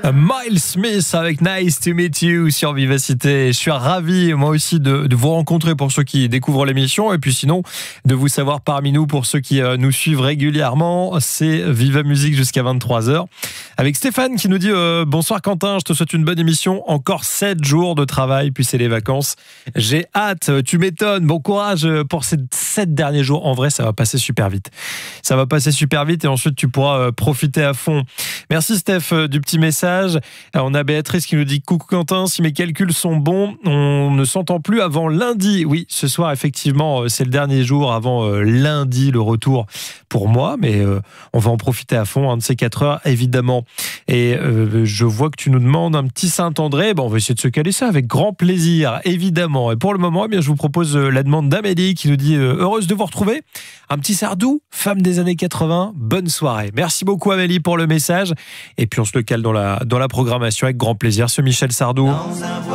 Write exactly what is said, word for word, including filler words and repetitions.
Miles Smith avec Nice to Meet You sur Vivacité. Je suis ravi, moi aussi, de, de vous rencontrer pour ceux qui découvrent l'émission et puis sinon, de vous savoir parmi nous pour ceux qui euh, nous suivent régulièrement. C'est Viva Musique jusqu'à vingt-trois heures. Avec Stéphane qui nous dit euh, « Bonsoir Quentin, je te souhaite une bonne émission. Encore sept jours de travail, puis c'est les vacances. J'ai hâte, tu m'étonnes. Bon courage pour ces sept derniers jours. En vrai, ça va passer super vite. Ça va passer super vite et ensuite, tu pourras euh, profiter à fond. » Merci Steph euh, du petit message. On a Béatrice qui nous dit « Coucou Quentin, si mes calculs sont bons, on ne s'entend plus avant lundi. » Oui, ce soir, effectivement, c'est le dernier jour avant euh, lundi, le retour pour moi, mais euh, on va en profiter à fond, un de ces quatre heures, évidemment. Et euh, je vois que tu nous demandes un petit Saint-André. Bon, on va essayer de se caler ça avec grand plaisir, évidemment. Et pour le moment, eh bien, je vous propose euh, la demande d'Amélie qui nous dit euh, « Heureuse de vous retrouver. Un petit Sardou, femme des années quatre-vingts. Bonne soirée. » Merci beaucoup Amélie pour le message. Et puis on se le cale dans la, dans la programmation avec grand plaisir, ce Michel Sardou.